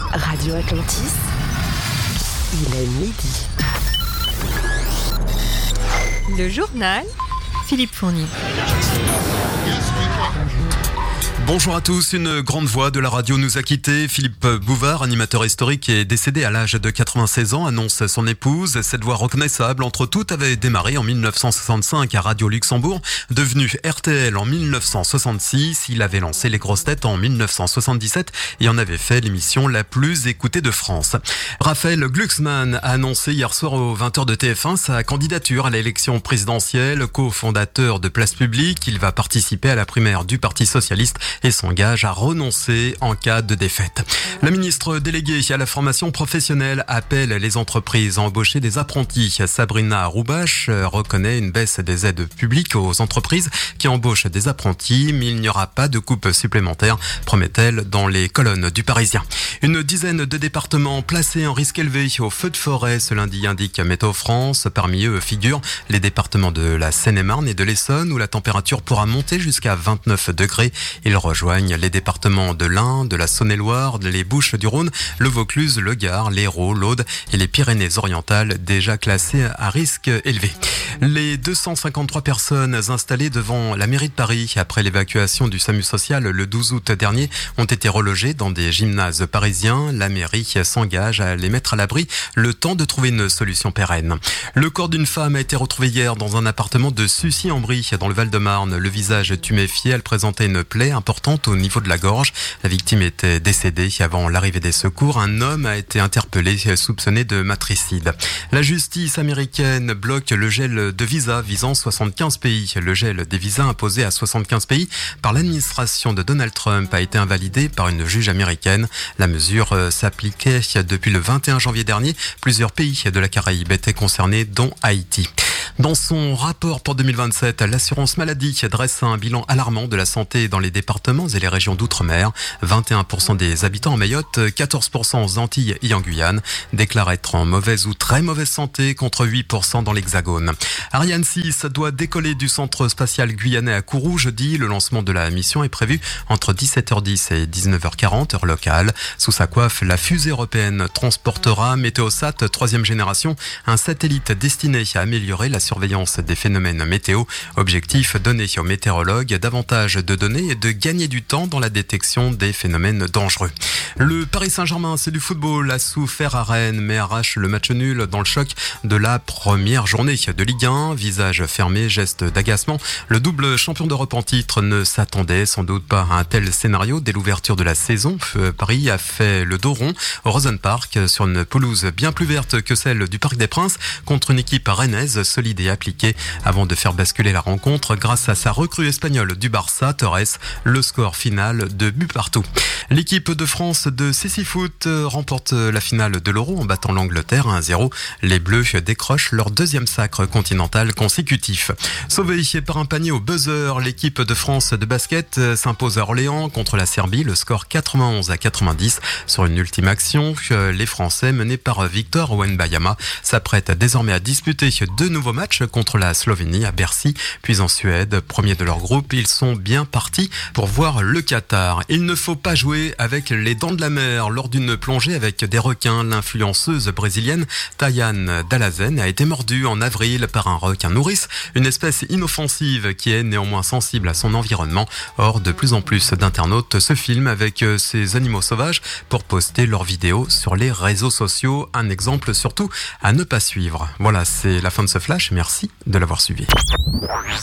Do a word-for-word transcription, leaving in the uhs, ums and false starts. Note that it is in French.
Radio Atlantis, il est midi. Le journal, Philippe Fournier. Bonjour à tous, une grande voix de la radio nous a quittés. Philippe Bouvard, animateur historique, est décédé à l'âge de quatre-vingt-seize ans, annonce son épouse. Cette voix reconnaissable entre toutes avait démarré en mille neuf cent soixante-cinq à Radio Luxembourg. Devenu R T L en mille neuf cent soixante-six, il avait lancé Les Grosses Têtes en mille neuf cent soixante-dix-sept et en avait fait l'émission la plus écoutée de France. Raphaël Glucksmann a annoncé hier soir aux vingt heures de T F un sa candidature à l'élection présidentielle. Co-fondateur de Place Publique, il va participer à la primaire du Parti Socialiste et s'engage à renoncer en cas de défaite. La ministre déléguée à la formation professionnelle appelle les entreprises à embaucher des apprentis. Sabrina Roubache reconnaît une baisse des aides publiques aux entreprises qui embauchent des apprentis, mais il n'y aura pas de coupe supplémentaire, promet-elle dans les colonnes du Parisien. Une dizaine de départements placés en risque élevé au feu de forêt ce lundi, indique Météo France. Parmi eux figurent les départements de la Seine-et-Marne et de l'Essonne où la température pourra monter jusqu'à vingt-neuf degrés. Ils rejoignent les départements de l'Ain, de la Saône-et-Loire, les Bouches-du-Rhône, le Vaucluse, le Gard, l'Hérault, l'Aude et les Pyrénées-Orientales déjà classés à risque élevé. Les deux cent cinquante-trois personnes installées devant la mairie de Paris après l'évacuation du SAMU social le douze août dernier ont été relogées dans des gymnases parisiens. La mairie s'engage à les mettre à l'abri le temps de trouver une solution pérenne. Le corps d'une femme a été retrouvé hier dans un appartement de Sucy-en-Brie dans le Val-de-Marne. Le visage tuméfié, elle présentait une plaie importante au niveau de la gorge. La victime était décédée avant l'arrivée des secours. Un homme a été interpellé soupçonné de matricide. La justice américaine bloque le gel de visas visant soixante-quinze pays. Le gel des visas imposé à soixante-quinze pays par l'administration de Donald Trump a été invalidé par une juge américaine. La mesure s'appliquait depuis le vingt et un janvier dernier. Plusieurs pays de la Caraïbe étaient concernés, dont Haïti. Dans son rapport pour deux mille vingt-sept, l'assurance maladie dresse un bilan alarmant de la santé dans les départements et les régions d'outre-mer. vingt et un pour cent des habitants en Mayotte, quatorze pour cent aux Antilles et en Guyane déclarent être en mauvaise ou très mauvaise santé contre huit pour cent dans l'Hexagone. Ariane six doit décoller du centre spatial guyanais à Kourou jeudi. Le lancement de la mission est prévu entre dix-sept heures dix et dix-neuf heures quarante heure locale. Sous sa coiffe, la fusée européenne transportera Météosat troisième génération, un satellite destiné à améliorer la surveillance des phénomènes météo. Objectif, donner aux météorologues davantage de données et de gagner du temps dans la détection des phénomènes dangereux. Le Paris Saint-Germain, c'est du football, a souffert à Rennes mais arrache le match nul dans le choc de la première journée de Ligue un. Visage fermé, geste d'agacement. Le double champion d'Europe en titre ne s'attendait sans doute pas à un tel scénario dès l'ouverture de la saison. Paris a fait le dos rond au Rosenpark sur une pelouse bien plus verte que celle du Parc des Princes contre une équipe rennaise solide et appliquée avant de faire basculer la rencontre grâce à sa recrue espagnole du Barça, Torres. Le score final de but partout. L'équipe de France de Cécifoot remporte la finale de l'Euro en battant l'Angleterre un à zéro. Les Bleus décrochent leur deuxième sacre continental consécutif. Sauvée par un panier au buzzer, l'équipe de France de basket s'impose à Orléans contre la Serbie. Le score quatre-vingt-onze à quatre-vingt-dix sur une ultime action. Les Français menés par Victor Wembanyama s'apprêtent désormais à disputer deux nouveaux matchs contre la Slovénie à Bercy, puis en Suède. Premier de leur groupe, ils sont bien partis pour voir le Qatar. Il ne faut pas jouer avec les dents de la mer. Lors d'une plongée avec des requins, l'influenceuse brésilienne Tayane Dalazen a été mordue en avril par un requin nourrice, une espèce inoffensive qui est néanmoins sensible à son environnement. Or, de plus en plus d'internautes se filment avec ces animaux sauvages pour poster leurs vidéos sur les réseaux sociaux. Un exemple surtout à ne pas suivre. Voilà, c'est la fin de ce flash. Merci de l'avoir suivi.